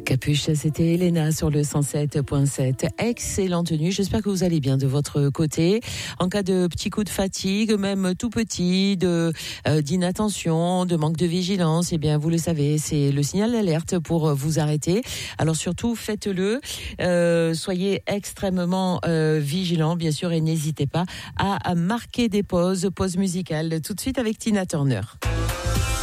Capuche, c'était Elena sur le 107.7. Excellente tenue. J'espère que vous allez bien de votre côté. En cas de petit coup de fatigue, même tout petit, d'inattention, de manque de vigilance, eh bien, vous le savez, c'est le signal d'alerte pour vous arrêter. Alors surtout, faites-le. Soyez extrêmement vigilants, bien sûr, et n'hésitez pas à marquer des pauses musicales. Tout de suite avec Tina Turner.